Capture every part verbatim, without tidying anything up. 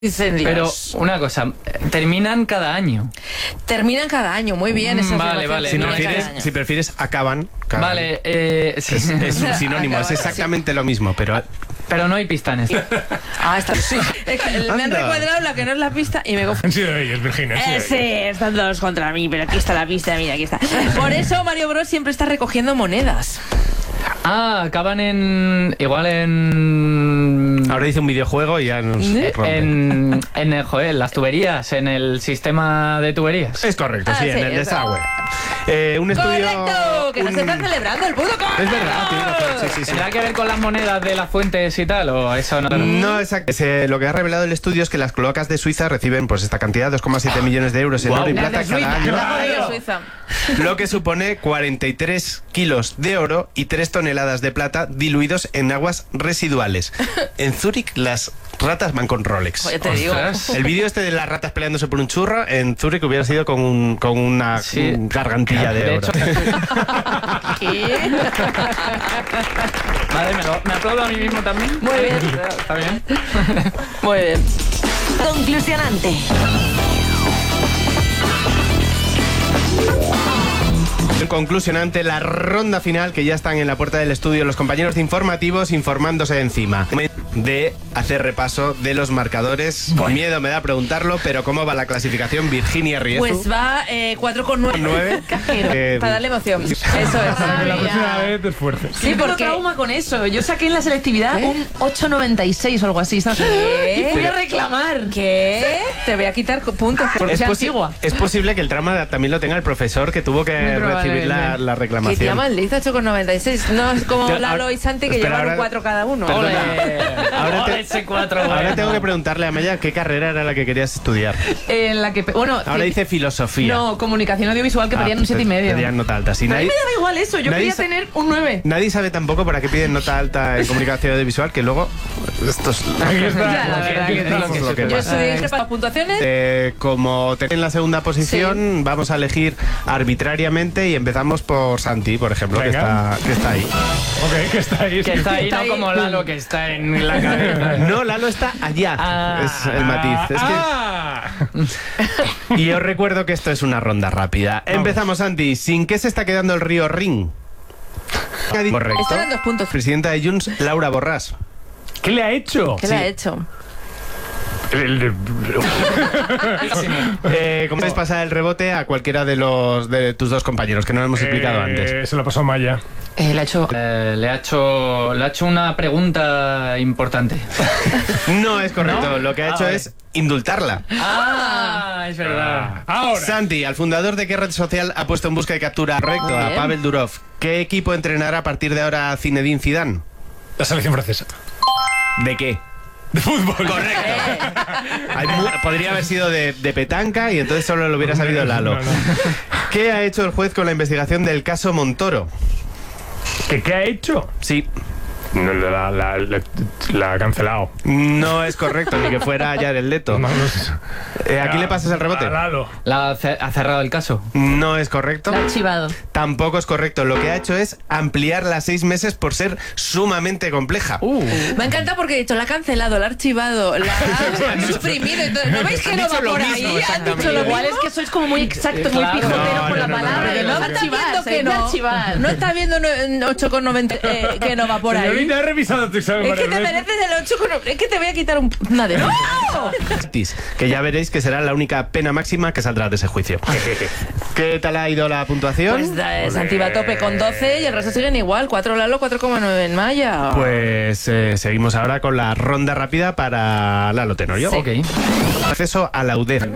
Incendios. Pero una cosa, terminan cada año. Terminan cada año, muy bien. Esa Vale, vale. Si, no, prefieres, si prefieres, acaban. Cada Vale, eh, sí. es, es un sinónimo, es exactamente lo mismo, pero... Pero no hay pista en esto. Ah, está. Sí. Es que me han Anda. recuadrado la que no es la pista y me confundo. Han sido ellos, Virginia. han sido Eh, ellos. sí, están todos contra mí, pero aquí está la pista, mira, aquí está. Por eso Mario Bros siempre está recogiendo monedas. Ah, acaban en... Igual en... Ahora dice un videojuego y ya nos ¿Eh? rompe. En, en el, joder, las tuberías, en el sistema de tuberías. Es correcto, Ah, sí, sí, en el es desagüe. Eh, un estudio... ¡Correcto! Que no un- se está celebrando el puto Es verdad, tiene razón, sí, sí, sí. ¿Tendrá que ver con las monedas de las fuentes y tal? ¿O eso no? No, exacto. Se- lo que ha revelado el estudio es que las cloacas de Suiza reciben pues esta cantidad, dos coma siete millones de euros en Guau. oro y La plata de cada Suiza, año, la de Suiza. lo que supone cuarenta y tres kilos de oro y tres toneladas de plata diluidos en aguas residuales. En Zúrich las ratas van con Rolex. Joder, te digo. Ostras. El vídeo este de las ratas peleándose por un churro en Zúrich hubiera sido con, un- con una Sí. un gargantilla de, De oro. hecho, ¿Qué? vale, me, lo- me aplaudo a mí mismo también. Muy bien. Está bien. Muy bien. Conclusionante. En conclusionante, la ronda final, que ya están en la puerta del estudio los compañeros de informativos informándose encima de hacer repaso de los marcadores. Miedo me da preguntarlo, pero ¿cómo va la clasificación? Virginia Riezu. Pues va eh, cuatro con nueve. nueve. Eh, Para darle emoción. Eso es. La próxima vez te esfuerces. Sí, ¿por porque qué? trauma con eso. Yo saqué en la selectividad ¿Eh? un ocho noventa y seis o algo así. ¿Sabes? ¿Qué? Y fui a reclamar. ¿Qué? Te voy a quitar puntos. Porque es, sea posi- antigua. es posible que el trama también lo tenga el profesor que tuvo que Muy recibir la, probablemente. la Que reclamación. te llaman lista ocho con noventa y seis. No es como Yo- Lalo ahora- y Santi que espera, llevan ahora- un cuatro cada uno. Perdona. Ole. Ahora te- Ole, ese cuatro, Ahora bueno. tengo que preguntarle a Maya qué carrera era la que querías estudiar. En la que. Bueno. Ahora que- dice filosofía. No, comunicación audiovisual, que Ah, pedían un siete y medio. pedían nota alta. Si A mí nadie, me daba igual eso. Yo nadie quería sa- tener un nueve. nadie sabe tampoco para qué piden nota alta en comunicación audiovisual, que luego esto es Aquí está. Ya, la verdad Aquí que está. esto es lo que Yo pasa. estudié para las puntuaciones. Eh, como te en la segunda posición, vamos a elegir arbitrariamente y empezamos por Santi, por ejemplo, que Venga. está, que está ahí. Ok, que está ahí. Que está ahí, Está no ahí. como Lalo, que está en la cabeza. No, Lalo está allá. Ah. es el matiz. Es que- Ah, Y os recuerdo que esto es una ronda rápida. Empezamos, Santi. ¿Sin qué se está quedando el río Rin? Correcto. Estos eran dos puntos. Presidenta de Junts, Laura Borràs. ¿Qué le ha hecho? ¿Qué le ha hecho? El- el- Eh, ¿Cómo puedes pasar el rebote a cualquiera de los de tus dos compañeros que no lo hemos explicado Eh, antes? Se lo pasó Maya. Eh, le ha hecho. Eh, le, ha hecho, le ha hecho una pregunta importante. No es correcto. ¿No? Lo que ha Ah, hecho vale. es indultarla. Ah, es verdad. Ahora. Santi, al fundador de qué red social ha puesto en busca y captura correcto Muy a bien. Pavel Durov. ¿Qué equipo entrenará a partir de ahora a Zinedine Zidane? La selección francesa. ¿De qué? De fútbol. Correcto. Hay mu- podría haber sido de, de petanca y entonces solo lo hubiera sabido Lalo. No, no. ¿Qué ha hecho el juez con la investigación del caso Montoro? ¿Qué, ¿Qué ha hecho? Sí, No, La, la, la, la ha cancelado. no es correcto, ni que fuera Jared Leto. No, no sé. Eh, ¿Aquí le pasas el rebote? A Lalo. La ha ce- ha cerrado el caso. No es correcto. La ha archivado. Tampoco es correcto. Lo que ha hecho es ampliarla a seis meses por ser sumamente compleja. Uh, Me encanta porque he dicho, la ha cancelado, la ha archivado, la ha suprimido. Entonces, ¿no veis que Han no dicho va lo por mismo, ahí? Han exactamente. dicho lo Igual mismo. es que sois como muy exactos, muy Claro. pijoteros No, con la no, no, palabra. no, que no, no no, está no. archivar, que se no. no. archivar. No está viendo ocho con noventa eh, que no va por ahí. Señorita, he revisado tu examen Es que te varias veces. mereces el ocho con noventa. Es que te voy a quitar un, una de ¡No! Que ya veréis que será la única pena máxima que saldrá de ese juicio. ¿Qué tal ha ido la puntuación? Pues eh, Santi va a tope con doce y el resto siguen igual. cuatro Lalo, cuatro coma nueve en Maya. Pues eh, seguimos ahora con la ronda rápida para Lalo Tenorio. Sí. ok. Acceso a la U D E F.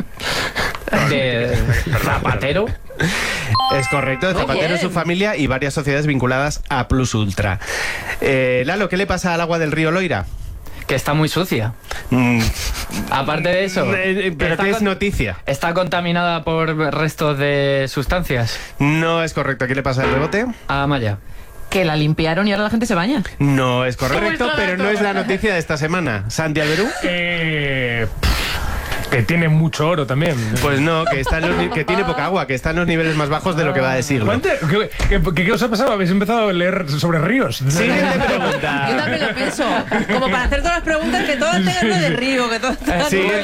De Zapatero. Es correcto, Muy Zapatero y bien. su familia y varias sociedades vinculadas a Plus Ultra. Eh, Lalo, ¿qué le pasa al agua del río Loira? Que está muy sucia. Mm, Aparte de eso. eh, eh, ¿Pero está qué es con- noticia? Está contaminada por restos de sustancias. No es correcto. ¿Qué le pasa al rebote? A Maya. Que la limpiaron y ahora la gente se baña. No es correcto, Vuelto pero no es la noticia de esta semana. Santi Alberú. Eh, pff, Que tiene mucho oro también. Pues no, que, está en los ni- que tiene poca agua, que está en los niveles más bajos de lo que va de siglo. ¿Cuánto- ¿Qué, qué, qué- qué os ha pasado? ¿Habéis empezado a leer sobre ríos? Siguiente Yo pregunta. también lo pienso. Como para hacer todas las preguntas, que todas tengan lo de río, que todas tengan Siguiente